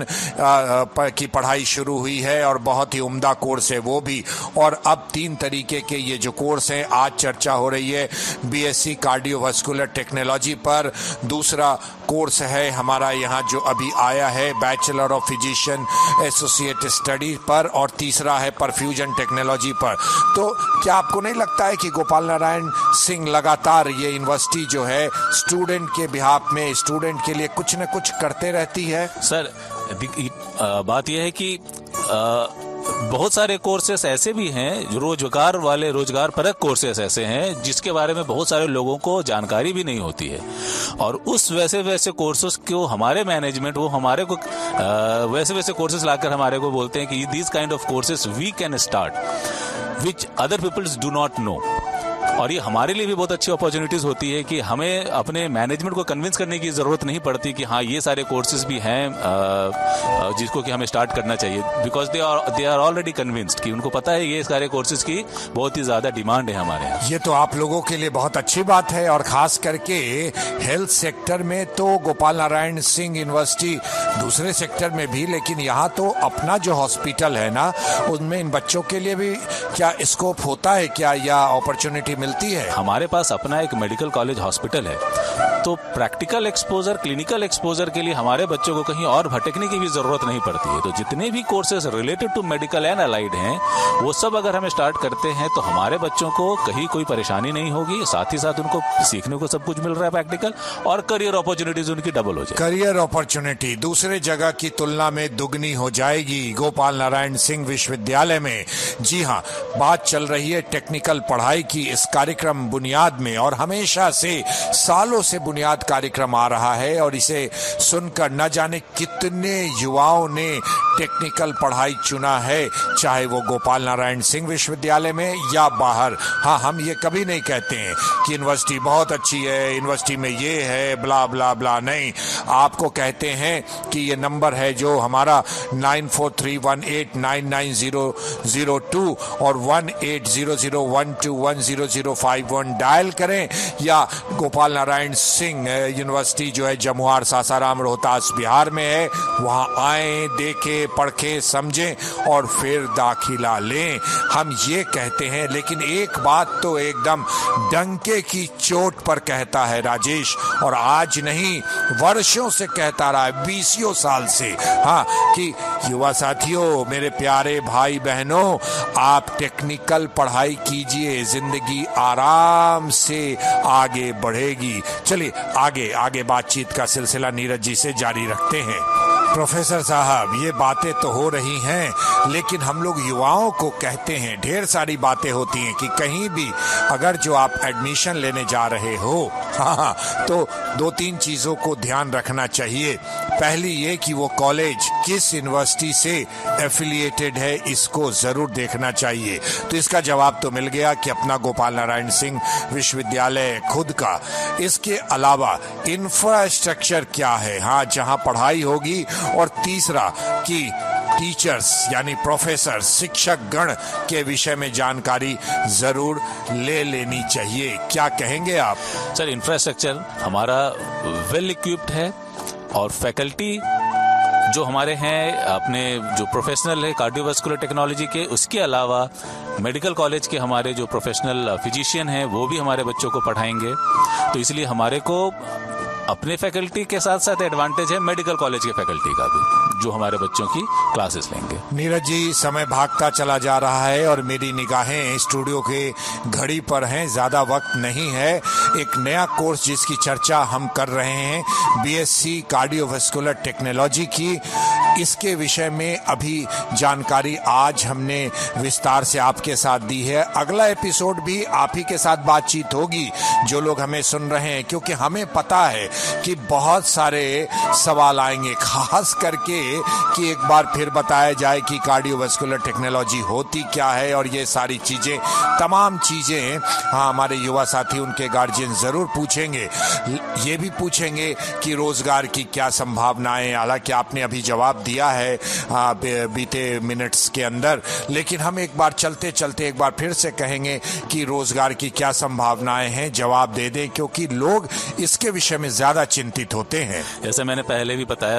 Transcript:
Physician की पढ़ाई शुरू हुई है और बहुत ही उम्दा कोर्स है वो भी। और अब 3 तरीके के ये जो कोर्स हैं, आज चर्चा हो रही है बीएससी कार्डियोवास्कुलर टेक्नोलॉजी पर, दूसरा कोर्स है हमारा यहाँ जो अभी आया है bachelor of physician associate study पर, और तीसरा है परफ्यूजन टेक्नोलॉजी पर। तो क्या आपको नहीं लगता है कि गोपाल नारायण सिंह लगातार ये यूनिवर्सिटी जो है स्टूडेंट के बिहाफ में, स्टूडेंट के लिए कुछ न कुछ करते रहती है? सर, बात यह है कि बहुत सारे कोर्सेस ऐसे भी हैं, रोजगार परक कोर्सेस ऐसे हैं जिसके बारे में बहुत सारे लोगों को जानकारी भी नहीं होती है। और उस वैसे कोर्सेस को हमारे मैनेजमेंट वो हमारे को वैसे कोर्सेस लाकर हमारे को बोलते हैं कि this kind of courses we can start which other peoples do not know. और ये हमारे लिए भी बहुत अच्छी अपॉर्चुनिटीज होती है कि हमें अपने मैनेजमेंट को कन्विंस करने की जरूरत नहीं पड़ती कि हाँ ये सारे कोर्सेज भी हैं जिसको कि हमें स्टार्ट करना चाहिए, because they are already convinced कि उनको पता है ये सारे कोर्सेज की बहुत ही ज्यादा डिमांड है हमारे यहाँ। ये तो आप लोगों के लिए बहुत अच्छी बात है, और खास करके हेल्थ सेक्टर में तो गोपाल नारायण सिंह यूनिवर्सिटी, दूसरे सेक्टर में भी, लेकिन यहाँ तो अपना जो हॉस्पिटल है ना, उनमें इन बच्चों के लिए भी क्या स्कोप होता है क्या, या अपॉर्चुनिटी मिलती है? हमारे पास अपना एक मेडिकल कॉलेज हॉस्पिटल है, तो प्रैक्टिकल एक्सपोजर, क्लिनिकल एक्सपोजर के लिए हमारे बच्चों को कहीं और भटकने की भी जरूरत नहीं पड़ती है। तो जितने भी courses related to medical and allied हैं वो सब अगर हम स्टार्ट करते हैं तो हमारे बच्चों को कहीं कोई परेशानी नहीं होगी, साथ ही साथ उनको सीखने को सब कुछ मिल रहा है प्रैक्टिकल, और करियर अपॉर्चुनिटीज उनकी डबल हो जाएगी। करियर अपॉर्चुनिटी दूसरे जगह की तुलना में दुगनी हो जाएगी गोपाल नारायण सिंह विश्वविद्यालय में। जी हाँ, बात चल रही है टेक्निकल पढ़ाई की। इस कार्यक्रम बुनियाद में, और हमेशा से सालों से बुनियाद कार्यक्रम आ रहा है, और इसे सुनकर न जाने कितने युवाओं ने टेक्निकल पढ़ाई चुना है, चाहे वो गोपाल नारायण सिंह विश्वविद्यालय में या बाहर। हाँ, हम ये कभी नहीं कहते हैं कि यूनिवर्सिटी बहुत अच्छी है, यूनिवर्सिटी में ये है, ब्ला ब्ला ब्ला, नहीं। आपको कहते हैं कि ये नंबर है जो हमारा 9431899002 और 1800121005 डायल करें, या गोपाल नारायण सिंह यूनिवर्सिटी जो है जमुआर, सासाराम, रोहतास, बिहार में है, वहां आए, देखें, पढ़े, समझें और फिर दाखिला लें। हम ये कहते हैं, लेकिन एक बात तो एकदम डंके की चोट पर कहता है राजेश, और आज नहीं वर्षों से कहता रहा है, 20 साल से, हाँ, कि युवा साथियों, मेरे प्यारे भाई बहनों, आप टेक्निकल पढ़ाई कीजिए, जिंदगी आराम से आगे बढ़ेगी। चलिए आगे बातचीत का सिलसिला नीरज जी से जारी रखते हैं। प्रोफेसर साहब, ये बातें तो हो रही हैं, लेकिन हम लोग युवाओं को कहते हैं, ढेर सारी बातें होती हैं कि कहीं भी अगर जो आप एडमिशन लेने जा रहे हो, हाँ, तो 2-3 चीजों को ध्यान रखना चाहिए। पहली ये कि वो कॉलेज किस यूनिवर्सिटी से एफिलिएटेड है, इसको जरूर देखना चाहिए। तो इसका जवाब तो मिल गया कि अपना गोपाल नारायण सिंह विश्वविद्यालय खुद का। इसके अलावा इंफ्रास्ट्रक्चर क्या है, हाँ, जहां पढ़ाई होगी, और तीसरा कि टीचर्स यानी प्रोफेसर, शिक्षक गण के विषय में जानकारी जरूर ले लेनी चाहिए। क्या कहेंगे आप? सर, इंफ्रास्ट्रक्चर हमारा वेल इक्विप्ड है, और फैकल्टी जो हमारे हैं, अपने जो प्रोफेशनल है कार्डियोवास्कुलर टेक्नोलॉजी के, उसके अलावा मेडिकल कॉलेज के हमारे जो प्रोफेशनल फिजिशियन हैं वो भी हमारे बच्चों को पढ़ाएंगे। तो इसलिए हमारे को अपने फैकल्टी के साथ साथ एडवांटेज है मेडिकल कॉलेज के फैकल्टी का भी, जो हमारे बच्चों की क्लासेस लेंगे। नीरज जी, समय भागता चला जा रहा है और मेरी निगाहें स्टूडियो के घड़ी पर हैं, ज्यादा वक्त नहीं है। एक नया कोर्स जिसकी चर्चा हम कर रहे हैं, बीएससी कार्डियोवास्कुलर टेक्नोलॉजी की, इसके विषय में अभी जानकारी आज हमने विस्तार से आपके साथ दी है। अगला एपिसोड भी आप ही के साथ बातचीत होगी, जो लोग हमें सुन रहे हैं, क्योंकि हमें पता है कि बहुत सारे सवाल आएंगे, खास करके कि एक बार फिर बताया जाए कि कार्डियोवास्कुलर टेक्नोलॉजी होती क्या है, और ये सारी चीजें, तमाम चीजें, हाँ, हमारे युवा साथी, उनके गार्जियन जरूर पूछेंगे। ये भी पूछेंगे कि रोजगार की क्या संभावनाएं, हालांकि आपने अभी जवाब दिया है बीते मिनट्स के अंदर, लेकिन हम एक बार चलते चलते एक बार फिर से कहेंगे कि रोजगार की क्या संभावनाएं हैं, जवाब दे दें, क्योंकि लोग इसके विषय में ज्यादा चिंतित होते हैं। जैसे मैंने पहले भी बताया